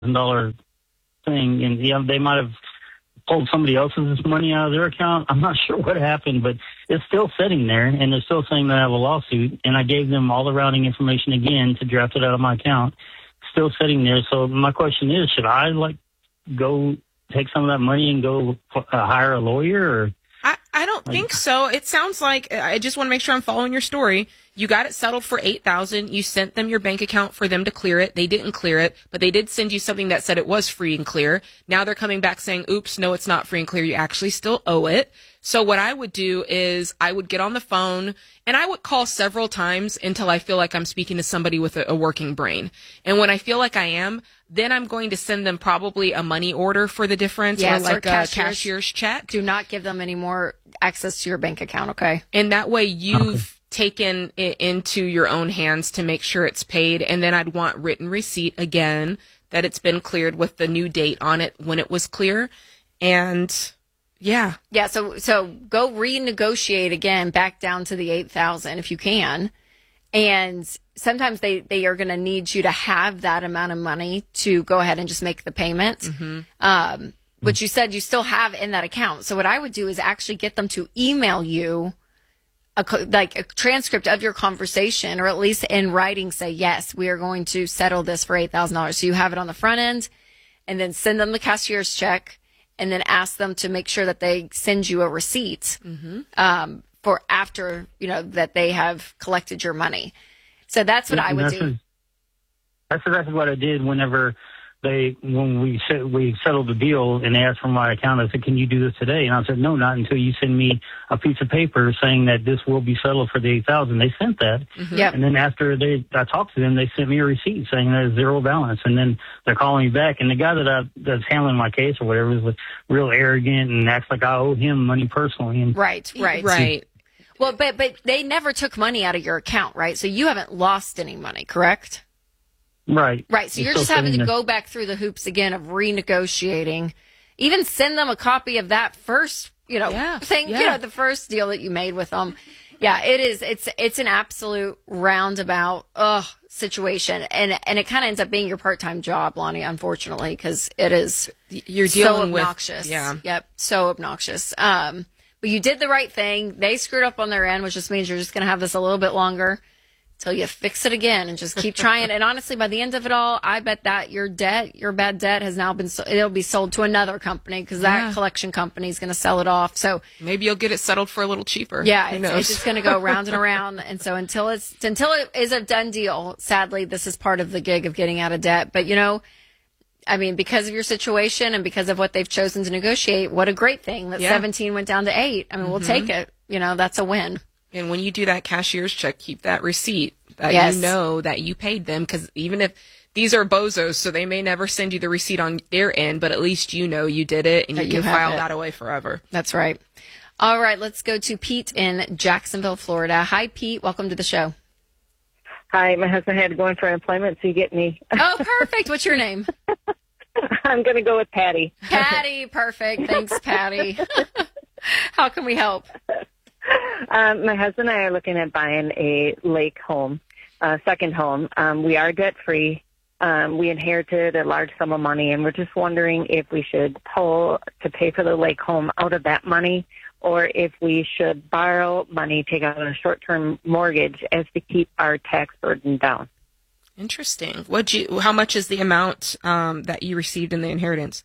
$8,000 thing, and they might have pulled somebody else's money out of their account. I'm not sure what happened, but it's still sitting there, and they're still saying that I have a lawsuit. And I gave them all the routing information again to draft it out of my account. Still sitting there. So my question is, should I go take some of that money and go hire a lawyer? Or I don't think so. It sounds like, I just want to make sure I'm following your story. You got it settled for $8,000. You sent them your bank account for them to clear it. They didn't clear it, but they did send you something that said it was free and clear. Now they're coming back saying, oops, no, it's not free and clear. You actually still owe it. So what I would do is I would get on the phone and I would call several times until I feel like I'm speaking to somebody with a working brain. And when I feel like I am, then I'm going to send them probably a money order for the difference, or like a cashier's check. Do not give them any more access to your bank account, okay? And that way you've taken it into your own hands to make sure it's paid. And then I'd want written receipt again that it's been cleared with the new date on it when it was clear. And yeah. Yeah, so go renegotiate again back down to the $8,000 if you can. And sometimes they are going to need you to have that amount of money to go ahead and just make the payment. Mm-hmm. Which you said you still have in that account. So what I would do is actually get them to email you a transcript of your conversation, or at least in writing say, yes, we are going to settle this for $8,000. So you have it on the front end, and then send them the cashier's check, and then ask them to make sure that they send you a receipt for after, that they have collected your money. So that's what I would do. That's exactly what I did when we settled the deal and they asked for my account. I said, can you do this today? And I said, no, not until you send me a piece of paper saying that this will be settled for the $8,000. They sent that. Mm-hmm. Yep. And then after I talked to them, they sent me a receipt saying there's zero balance. And then they're calling me back. And the guy that's handling my case or whatever was real arrogant and acts like I owe him money personally. And Right. Well, but they never took money out of your account, right? So you haven't lost any money, correct? Right. So you're just having to go back through the hoops again of renegotiating. Even send them a copy of that first, thing, the first deal that you made with them. Yeah, it is. It's an absolute roundabout situation, and it kind of ends up being your part-time job, Lonnie. Unfortunately, because it is you're dealing so obnoxious. With, yeah. Yep, so obnoxious. But you did the right thing. They screwed up on their end, which just means you're just going to have this a little bit longer till you fix it again and just keep trying. And honestly, by the end of it all, I bet that your bad debt has now it'll be sold to another company because that collection company is going to sell it off. So maybe you'll get it settled for a little cheaper. Yeah, it's just going to go round and around. And so until it is a done deal, sadly, this is part of the gig of getting out of debt. But because of your situation and because of what they've chosen to negotiate, what a great thing that 17 went down to 8. We'll take it. That's a win. And when you do that cashier's check, keep that receipt that you know that you paid them. Because even if these are bozos, so they may never send you the receipt on their end, but at least you know you did it and you can file that away forever. That's right. All right, let's go to Pete in Jacksonville, Florida. Hi, Pete. Welcome to the show. Hi, my husband had to go in for employment, so you get me. Oh, perfect. What's your name? I'm going to go with Patty. Patty, perfect. Thanks, Patty. How can we help? My husband and I are looking at buying a lake home, second home. We are debt-free. We inherited a large sum of money, and we're just wondering if we should pull to pay for the lake home out of that money, or if we should borrow money, take out a short-term mortgage as to keep our tax burden down. Interesting. How much is the amount that you received in the inheritance?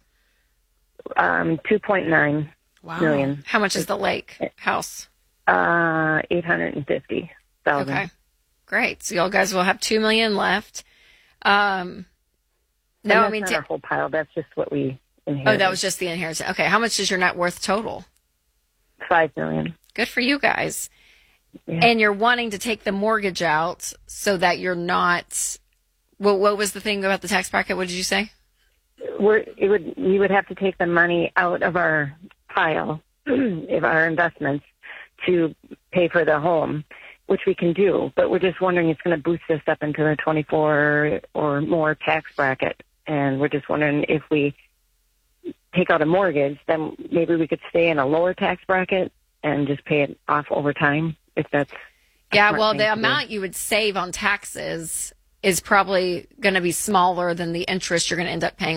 2.9 million. How much is the lake house? 850,000. Okay, great. So y'all guys will have $2 million left. Not our whole pile. That's just what we inherited. Oh, that was just the inheritance. Okay, how much is your net worth total? $5 million. Good for you guys. Yeah. And you're wanting to take the mortgage out so that you're not. What was the thing about the tax bracket? What did you say? We would have to take the money out of our pile of our investments to pay for the home, which we can do, but we're just wondering it's going to boost us up into the 24 or more tax bracket, and we're just wondering if we take out a mortgage, then maybe we could stay in a lower tax bracket and just pay it off over time, if that's the amount you would save on taxes is probably going to be smaller than the interest you're going to end up paying